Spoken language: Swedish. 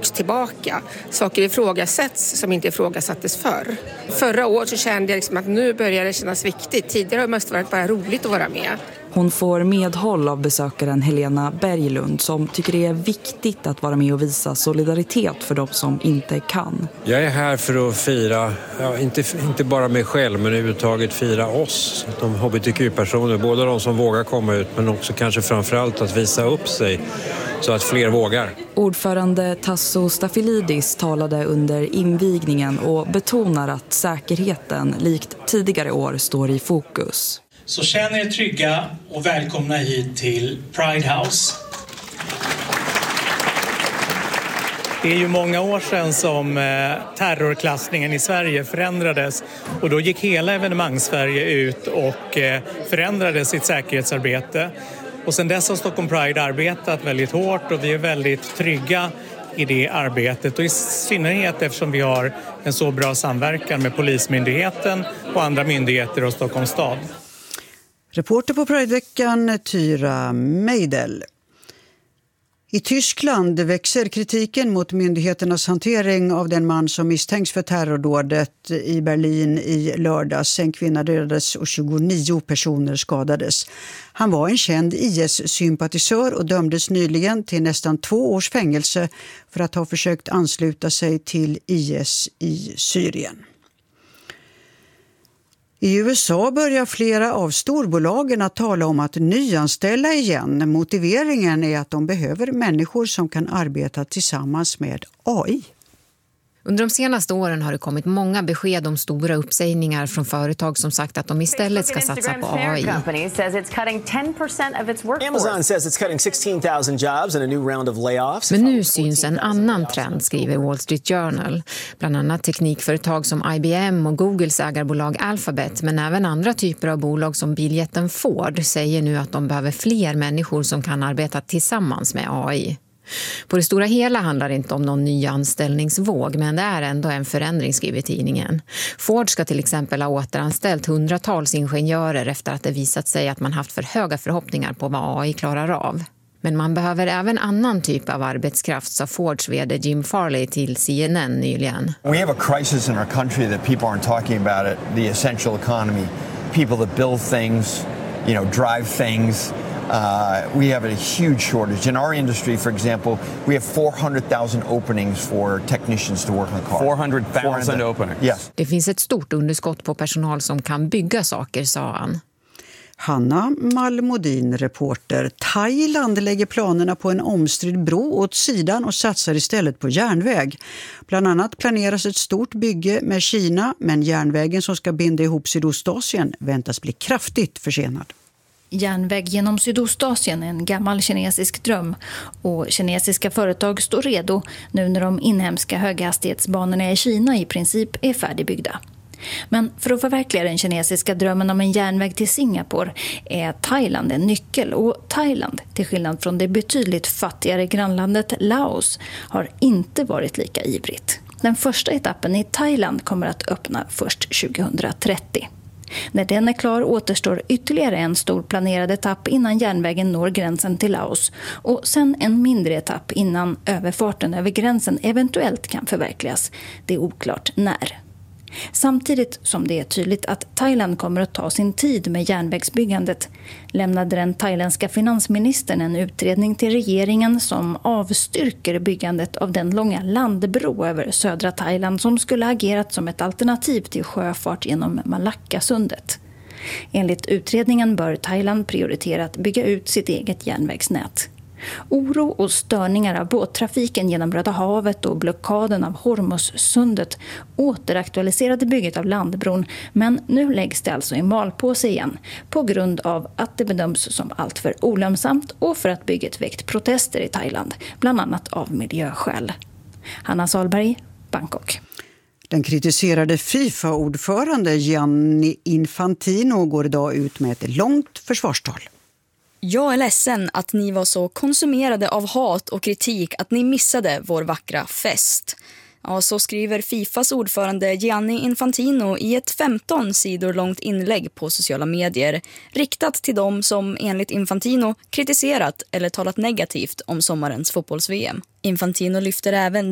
trycks tillbaka. Saker ifrågasätts som inte ifrågasattes förr. Förra året så kände jag liksom att nu börjar det kännas viktigt. Tidigare har det mest varit bara roligt att vara med. Hon får medhåll av besökaren Helena Berglund som tycker det är viktigt att vara med och visa solidaritet för de som inte kan. Jag är här för att fira, inte bara mig själv men överhuvudtaget fira oss, de hbtq-personer, både de som vågar komma ut men också kanske framförallt att visa upp sig så att fler vågar. Ordförande Tasso Stafilidis talade under invigningen och betonar att säkerheten likt tidigare år står i fokus. Så känn er trygga och välkomna hit till Pride House. Det är ju många år sedan som terrorklassningen i Sverige förändrades och då gick hela evenemangssverige ut och förändrade sitt säkerhetsarbete. Och sedan dess har Stockholm Pride arbetat väldigt hårt och vi är väldigt trygga i det arbetet och i synnerhet eftersom vi har en så bra samverkan med Polismyndigheten och andra myndigheter och Stockholms stad. Reporter på Prideveckan Tyra Meidel. I Tyskland växer kritiken mot myndigheternas hantering av den man som misstänks för terrordådet i Berlin i lördags. En kvinna dödades och 29 personer skadades. Han var en känd IS-sympatisör och dömdes nyligen till nästan 2 års fängelse för att ha försökt ansluta sig till IS i Syrien. I USA börjar flera av storbolagen att tala om att nyanställa igen. Motiveringen är att de behöver människor som kan arbeta tillsammans med AI. Under de senaste åren har det kommit många besked om stora uppsägningar från företag som sagt att de istället ska satsa på AI. Amazon says it's cutting 16,000 jobs in a new round of layoffs. Men nu syns en annan trend, skriver Wall Street Journal. Bland annat teknikföretag som IBM och Googles ägarbolag Alphabet, men även andra typer av bolag som biljätten Ford säger nu att de behöver fler människor som kan arbeta tillsammans med AI. På det stora hela handlar det inte om någon ny anställningsvåg, men det är ändå en förändring, skriver tidningen. Ford ska till exempel ha återanställt hundratals ingenjörer efter att det visat sig att man haft för höga förhoppningar på vad AI klarar av. Men man behöver även annan typ av arbetskraft, sa Fords vd Jim Farley till CNN nyligen. We have a crisis in our country that people aren't talking about it, the essential economy. People that build things, drive things. We have a huge shortage. In our industry, for example, we have 400,000 openings for technicians to work on cars. 400,000 openings? Yes. Det finns ett stort underskott på personal som kan bygga saker, sa han. Hanna Malmodin, reporter. Thailand lägger planerna på en omstridd bro åt sidan och satsar istället på järnväg. Bland annat planeras ett stort bygge med Kina, men järnvägen som ska binda ihop Sydostasien väntas bli kraftigt försenad. Järnväg genom Sydostasien är en gammal kinesisk dröm och kinesiska företag står redo nu när de inhemska höghastighetsbanorna i Kina i princip är färdigbyggda. Men för att förverkliga den kinesiska drömmen om en järnväg till Singapore är Thailand en nyckel, och Thailand, till skillnad från det betydligt fattigare grannlandet Laos, har inte varit lika ivrigt. Den första etappen i Thailand kommer att öppna först 2030. När den är klar återstår ytterligare en stor planerad etapp innan järnvägen når gränsen till Laos och sen en mindre etapp innan överfarten över gränsen eventuellt kan förverkligas. Det är oklart när. Samtidigt som det är tydligt att Thailand kommer att ta sin tid med järnvägsbyggandet lämnade den thailändska finansministern en utredning till regeringen som avstyrker byggandet av den långa landbro över södra Thailand som skulle agerat som ett alternativ till sjöfart genom Malackasundet. Enligt utredningen bör Thailand prioritera att bygga ut sitt eget järnvägsnät. Oro och störningar av båttrafiken genom Röda havet och blockaden av Hormuzsundet återaktualiserade bygget av landbron, men nu läggs det alltså i malpåse igen på grund av att det bedöms som alltför olönsamt och för att bygget väckt protester i Thailand, bland annat av miljöskäl. Hanna Salberg, Bangkok. Den kritiserade FIFA-ordförande Gianni Infantino går idag ut med ett långt försvarstal. Jag är ledsen att ni var så konsumerade av hat och kritik att ni missade vår vackra fest. Ja, så skriver FIFAs ordförande Gianni Infantino i ett 15 sidor långt inlägg på sociala medier riktat till dem som enligt Infantino kritiserat eller talat negativt om sommarens fotbolls-VM. Infantino lyfter även